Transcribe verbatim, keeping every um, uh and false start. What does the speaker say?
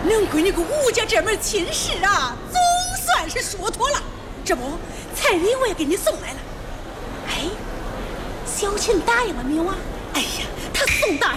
恁闺女个吴家这门亲事啊，总算是说妥了。这不，彩礼我也给你送来了。哎，小琴答应了没有啊？哎呀，她送大